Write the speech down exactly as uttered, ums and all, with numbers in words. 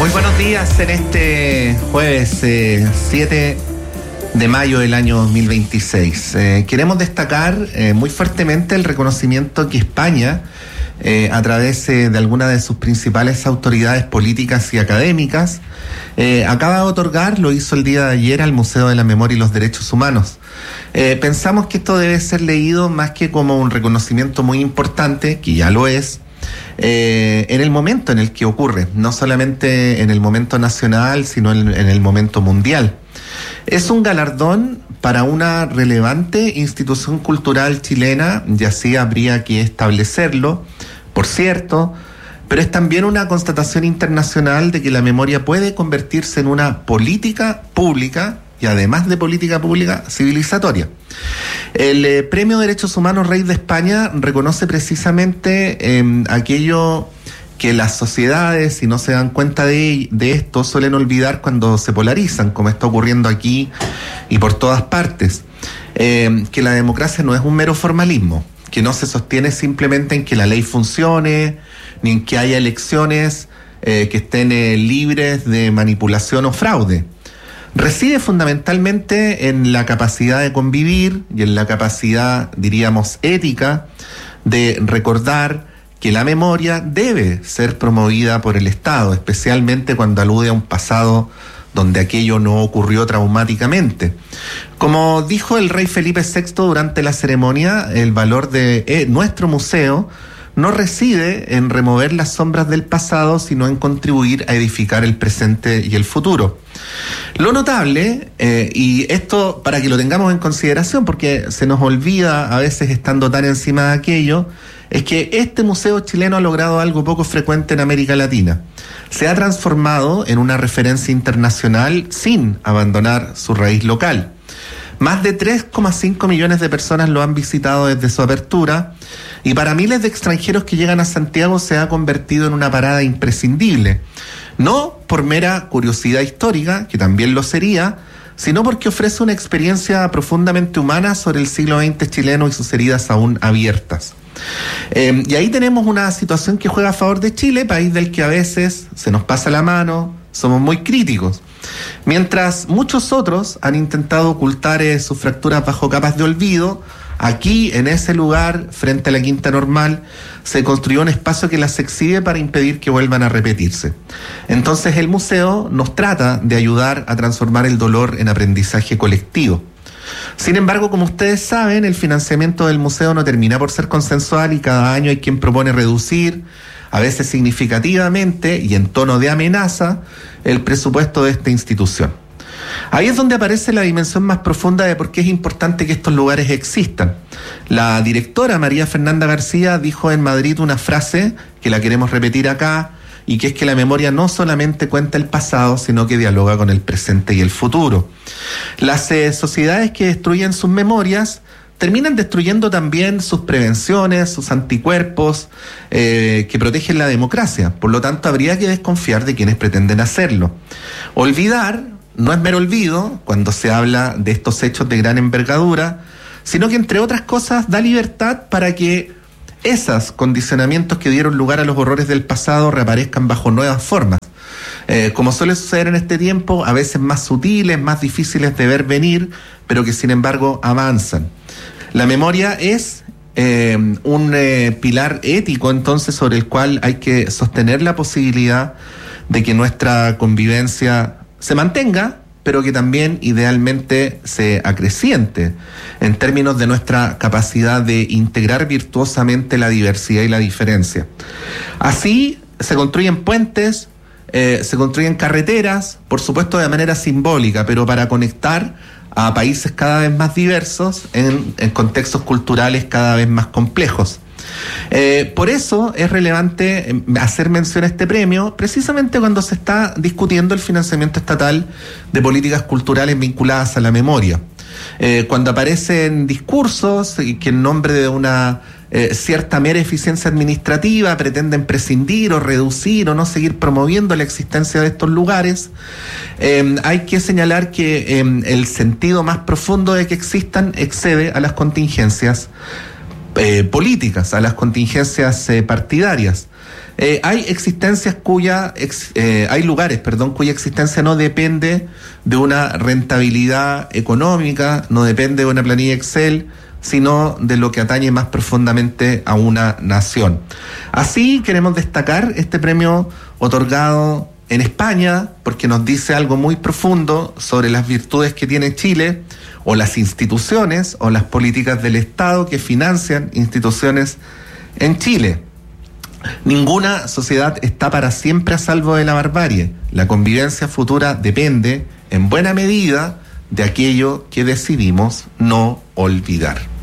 Muy buenos días en este jueves eh, siete de mayo del año dos mil veintiséis. Eh, queremos destacar eh, muy fuertemente el reconocimiento que España, eh, a través eh, de algunas de sus principales autoridades políticas y académicas, eh, acaba de otorgar, lo hizo el día de ayer, al Museo de la Memoria y los Derechos Humanos. Eh, pensamos que esto debe ser leído más que como un reconocimiento muy importante, que ya lo es, Eh, en el momento en el que ocurre, no solamente en el momento nacional, sino en, en el momento mundial. Es un galardón para una relevante institución cultural chilena, y así habría que establecerlo, por cierto, pero es también una constatación internacional de que la memoria puede convertirse en una política pública, y además de política pública, civilizatoria. El eh, Premio Derechos Humanos Rey de España reconoce precisamente eh, aquello que las sociedades, si no se dan cuenta de, de esto, suelen olvidar cuando se polarizan, como está ocurriendo aquí y por todas partes. Eh, que la democracia no es un mero formalismo, que no se sostiene simplemente en que la ley funcione, ni en que haya elecciones eh, que estén eh, libres de manipulación o fraude. Reside fundamentalmente en la capacidad de convivir y en la capacidad, diríamos, ética de recordar que la memoria debe ser promovida por el Estado, especialmente cuando alude a un pasado donde aquello no ocurrió traumáticamente. Como dijo el rey Felipe sexto durante la ceremonia, el valor de eh, nuestro museo no reside en remover las sombras del pasado, sino en contribuir a edificar el presente y el futuro. Lo notable, eh, y esto para que lo tengamos en consideración, porque se nos olvida a veces estando tan encima de aquello, es que este museo chileno ha logrado algo poco frecuente en América Latina. Se ha transformado en una referencia internacional sin abandonar su raíz local. Más de tres coma cinco millones de personas lo han visitado desde su apertura, y para miles de extranjeros que llegan a Santiago se ha convertido en una parada imprescindible. No por mera curiosidad histórica, que también lo sería, sino porque ofrece una experiencia profundamente humana sobre el siglo veinte chileno y sus heridas aún abiertas. Eh, y ahí tenemos una situación que juega a favor de Chile, país del que a veces se nos pasa la mano, somos muy críticos. Mientras muchos otros han intentado ocultar eh, sus fracturas bajo capas de olvido, aquí, en ese lugar, frente a la Quinta Normal, se construyó un espacio que las exhibe para impedir que vuelvan a repetirse. Entonces el museo nos trata de ayudar a transformar el dolor en aprendizaje colectivo. Sin embargo, como ustedes saben, el financiamiento del museo no termina por ser consensual y cada año hay quien propone reducir, a veces significativamente y en tono de amenaza, el presupuesto de esta institución. Ahí es donde aparece la dimensión más profunda de por qué es importante que estos lugares existan. La directora María Fernanda García dijo en Madrid una frase que la queremos repetir acá, y que es que la memoria no solamente cuenta el pasado, sino que dialoga con el presente y el futuro. Las eh, sociedades que destruyen sus memorias terminan destruyendo también sus prevenciones, sus anticuerpos eh, que protegen la democracia. Por lo tanto, habría que desconfiar de quienes pretenden hacerlo. Olvidar no es mero olvido cuando se habla de estos hechos de gran envergadura, sino que, entre otras cosas, da libertad para que esos condicionamientos que dieron lugar a los horrores del pasado reaparezcan bajo nuevas formas. Eh, como suele suceder en este tiempo, a veces más sutiles, más difíciles de ver venir, pero que sin embargo avanzan. La memoria es eh, un eh, pilar ético, entonces, sobre el cual hay que sostener la posibilidad de que nuestra convivencia se mantenga, pero que también idealmente se acreciente en términos de nuestra capacidad de integrar virtuosamente la diversidad y la diferencia. Así se construyen puentes, eh, se construyen carreteras, por supuesto de manera simbólica, pero para conectar a países cada vez más diversos en, en contextos culturales cada vez más complejos. Eh, por eso es relevante hacer mención a este premio, precisamente cuando se está discutiendo el financiamiento estatal de políticas culturales vinculadas a la memoria. Eh, cuando aparecen discursos que en nombre de una eh, cierta mera eficiencia administrativa pretenden prescindir o reducir o no seguir promoviendo la existencia de estos lugares, eh, hay que señalar que eh, el sentido más profundo de que existan excede a las contingencias Eh, políticas, a las contingencias eh, partidarias. Eh, hay existencias cuya, ex, eh, hay lugares, perdón, cuya existencia no depende de una rentabilidad económica, no depende de una planilla Excel, sino de lo que atañe más profundamente a una nación. Así queremos destacar este premio otorgado en España, porque nos dice algo muy profundo sobre las virtudes que tiene Chile, o las instituciones, o las políticas del Estado que financian instituciones en Chile. Ninguna sociedad está para siempre a salvo de la barbarie. La convivencia futura depende, en buena medida, de aquello que decidimos no olvidar.